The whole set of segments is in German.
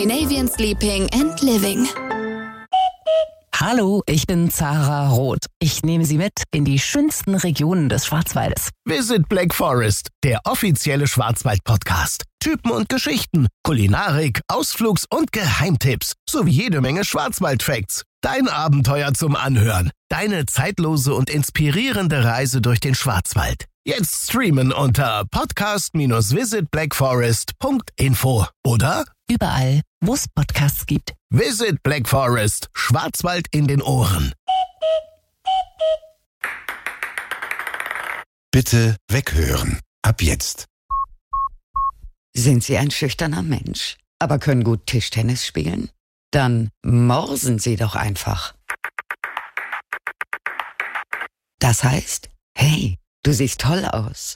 Scandinavian Sleeping and Living. Hallo, ich bin Zara Roth. Ich nehme Sie mit in die schönsten Regionen des Schwarzwaldes. Visit Black Forest, der offizielle Schwarzwald-Podcast. Typen und Geschichten, Kulinarik, Ausflugs- und Geheimtipps sowie jede Menge Schwarzwald-Facts. Dein Abenteuer zum Anhören. Deine zeitlose und inspirierende Reise durch den Schwarzwald. Jetzt streamen unter podcast-visitblackforest.info oder Überall, wo es Podcasts gibt. Visit Black Forest, Schwarzwald in den Ohren. Bitte weghören. Ab jetzt. Sind Sie ein schüchterner Mensch, aber können gut Tischtennis spielen? Dann morsen Sie doch einfach. Das heißt, hey, du siehst toll aus.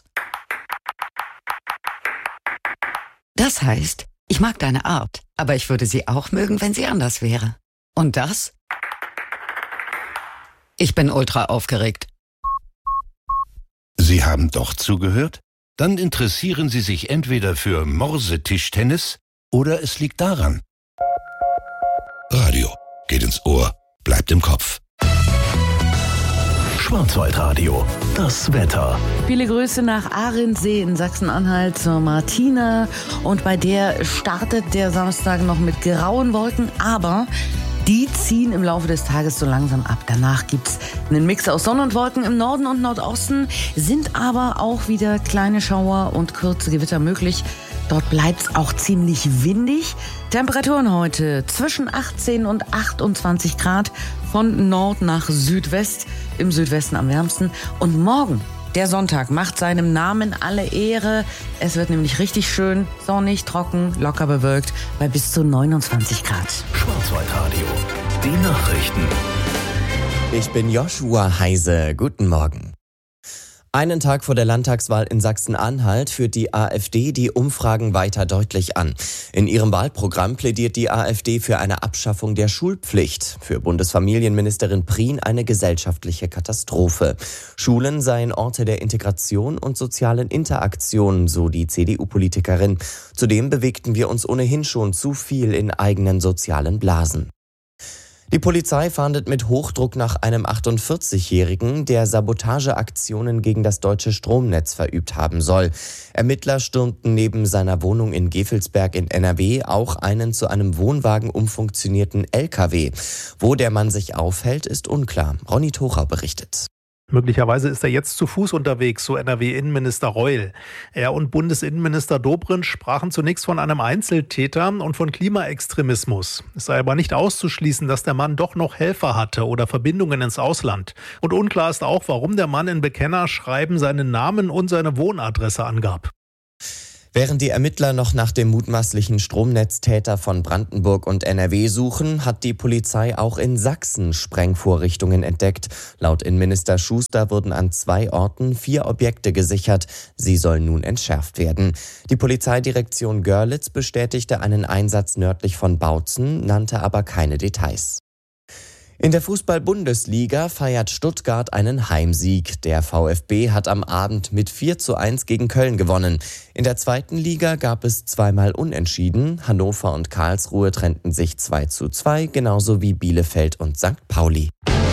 Das heißt, ich mag deine Art, aber ich würde sie auch mögen, wenn sie anders wäre. Und das? Ich bin ultra aufgeregt. Sie haben doch zugehört? Dann interessieren Sie sich entweder für Morsetischtennis oder es liegt daran. Radio geht ins Ohr, bleibt im Kopf. Schwarzwaldradio, das Wetter. Viele Grüße nach Ahrensee in Sachsen-Anhalt zur Martina. Und bei der startet der Samstag noch mit grauen Wolken, aber die ziehen im Laufe des Tages so langsam ab. Danach gibt's einen Mix aus Sonne und Wolken im Norden und Nordosten, sind aber auch wieder kleine Schauer und kurze Gewitter möglich. Dort bleibt's auch ziemlich windig. Temperaturen heute zwischen 18 und 28 Grad von Nord nach Südwest, im Südwesten am wärmsten. Und morgen, der Sonntag, macht seinem Namen alle Ehre. Es wird nämlich richtig schön, sonnig, trocken, locker bewölkt bei bis zu 29 Grad. Schwarzwaldradio, die Nachrichten. Ich bin Joshua Heise. Guten Morgen. Einen Tag vor der Landtagswahl in Sachsen-Anhalt führt die AfD die Umfragen weiter deutlich an. In ihrem Wahlprogramm plädiert die AfD für eine Abschaffung der Schulpflicht. Für Bundesfamilienministerin Prien eine gesellschaftliche Katastrophe. Schulen seien Orte der Integration und sozialen Interaktion, so die CDU-Politikerin. Zudem bewegten wir uns ohnehin schon zu viel in eigenen sozialen Blasen. Die Polizei fahndet mit Hochdruck nach einem 48-Jährigen, der Sabotageaktionen gegen das deutsche Stromnetz verübt haben soll. Ermittler stürmten neben seiner Wohnung in Gevelsberg in NRW auch einen zu einem Wohnwagen umfunktionierten LKW. Wo der Mann sich aufhält, ist unklar. Ronny Tochau berichtet. Möglicherweise ist er jetzt zu Fuß unterwegs, so NRW-Innenminister Reul. Er und Bundesinnenminister Dobrindt sprachen zunächst von einem Einzeltäter und von Klimaextremismus. Es sei aber nicht auszuschließen, dass der Mann doch noch Helfer hatte oder Verbindungen ins Ausland. Und unklar ist auch, warum der Mann in Bekennerschreiben seinen Namen und seine Wohnadresse angab. Während die Ermittler noch nach dem mutmaßlichen Stromnetztäter von Brandenburg und NRW suchen, hat die Polizei auch in Sachsen Sprengvorrichtungen entdeckt. Laut Innenminister Schuster wurden an 2 Orten 4 Objekte gesichert. Sie sollen nun entschärft werden. Die Polizeidirektion Görlitz bestätigte einen Einsatz nördlich von Bautzen, nannte aber keine Details. In der Fußball-Bundesliga feiert Stuttgart einen Heimsieg. Der VfB hat am Abend mit 4:1 gegen Köln gewonnen. In der 2. Liga gab es 2-mal Unentschieden. Hannover und Karlsruhe trennten sich 2:2, genauso wie Bielefeld und St. Pauli.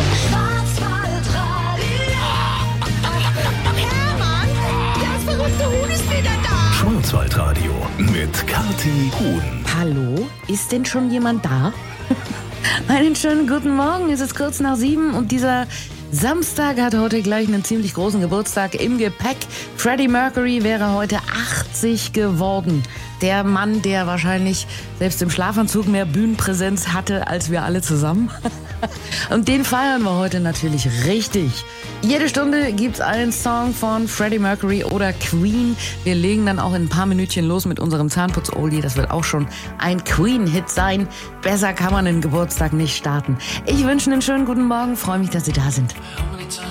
Schwarzwaldradio mit Kathi Huhn. Hallo, ist denn schon jemand da? Einen schönen guten Morgen, es ist kurz nach 7 und dieser Samstag hat heute gleich einen ziemlich großen Geburtstag im Gepäck. Freddie Mercury wäre heute 80 geworden. Der Mann, der wahrscheinlich selbst im Schlafanzug mehr Bühnenpräsenz hatte als wir alle zusammen. Und den feiern wir heute natürlich richtig. Jede Stunde gibt's einen Song von Freddie Mercury oder Queen. Wir legen dann auch in ein paar Minütchen los mit unserem Zahnputz-Oldie. Das wird auch schon ein Queen-Hit sein. Besser kann man den Geburtstag nicht starten. Ich wünsche einen schönen guten Morgen. Freue mich, dass Sie da sind.